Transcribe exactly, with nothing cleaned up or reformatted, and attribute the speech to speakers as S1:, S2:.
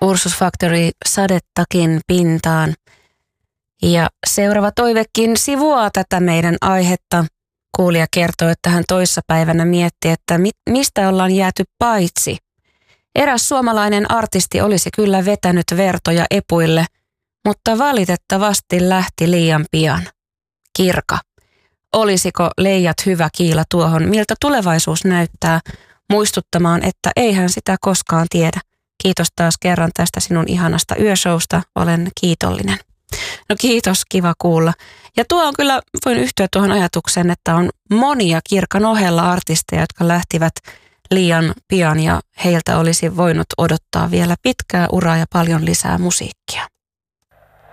S1: Ursus Factory Sadettakin pintaan. Ja seuraava toivekin sivuaa tätä meidän aihetta. Kuulija kertoo, että hän toissapäivänä mietti, että mi- mistä ollaan jääty paitsi. Eräs suomalainen artisti olisi kyllä vetänyt vertoja epuille, mutta valitettavasti lähti liian pian. Kirka. Olisiko Leijat hyvä kiila tuohon, miltä tulevaisuus näyttää, muistuttamaan, että eihän sitä koskaan tiedä. Kiitos taas kerran tästä sinun ihanasta yöshowsta, olen kiitollinen. No kiitos, kiva kuulla. Ja tuo on kyllä, voin yhtyä tuohon ajatukseen, että on monia Kirkan ohella artisteja, jotka lähtivät liian pian ja heiltä olisi voinut odottaa vielä pitkää uraa ja paljon lisää musiikkia.